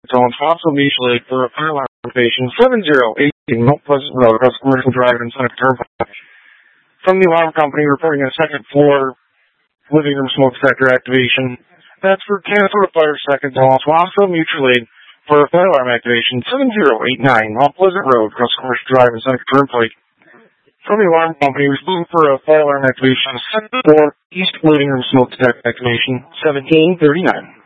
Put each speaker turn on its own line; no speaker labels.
Tone Fossil mutually for a fire alarm activation 7018 Mount Pleasant Road across Commercial Drive in Seneca Turnpike. From the alarm company reporting a second floor living room smoke detector activation. That's for Canastota Fire Second Tone Fossil mutually for a fire alarm activation 7089 Mount Pleasant Road across Commercial Drive in Seneca Turnpike. From the alarm company responding for a fire alarm activation second floor east living room smoke detector activation 1739.